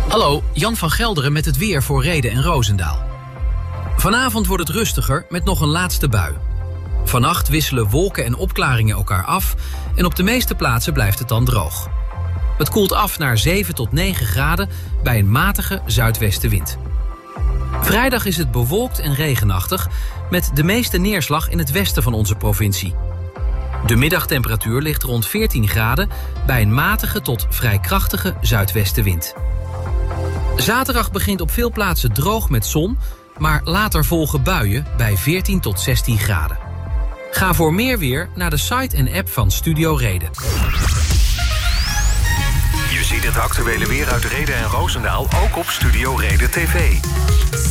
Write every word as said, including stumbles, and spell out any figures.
Hallo, Jan van Gelderen met het weer voor Rheden en Roosendaal. Vanavond wordt het rustiger met nog een laatste bui. Vannacht wisselen wolken en opklaringen elkaar af en op de meeste plaatsen blijft het dan droog. Het koelt af naar zeven tot negen graden bij een matige zuidwestenwind. Vrijdag is het bewolkt en regenachtig met de meeste neerslag in het westen van onze provincie. De middagtemperatuur ligt rond veertien graden bij een matige tot vrij krachtige zuidwestenwind. Zaterdag begint op veel plaatsen droog met zon, maar later volgen buien bij veertien tot zestien graden. Ga voor meer weer naar de site en app van Studio Reden. Je ziet het actuele weer uit Rheden en Roosendaal ook op Studio Reden T V.